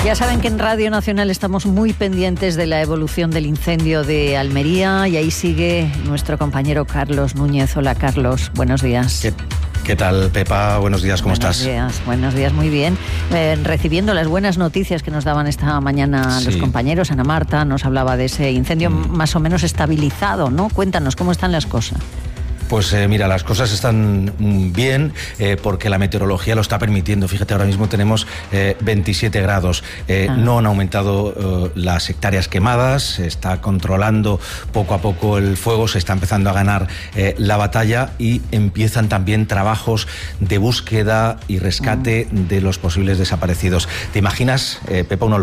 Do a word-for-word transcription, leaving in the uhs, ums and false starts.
Ya saben que en Radio Nacional estamos muy pendientes de la evolución del incendio de Almería y ahí sigue nuestro compañero Carlos Núñez. Hola Carlos, buenos días. ¿Qué, qué tal, Pepa? Buenos días, ¿cómo buenos estás? Buenos días, buenos días, muy bien. Eh, recibiendo las buenas noticias que nos daban esta mañana sí. los compañeros. Ana Marta nos hablaba de ese incendio mm. más o menos estabilizado, ¿no? Cuéntanos, ¿cómo están las cosas? Pues eh, mira, las cosas están bien eh, porque la meteorología lo está permitiendo. Fíjate, ahora mismo tenemos eh, veintisiete grados. Eh, ah. No han aumentado eh, las hectáreas quemadas, se está controlando poco a poco el fuego, se está empezando a ganar eh, la batalla y empiezan también trabajos de búsqueda y rescate ah. de los posibles desaparecidos. ¿Te imaginas, eh, Pepa, un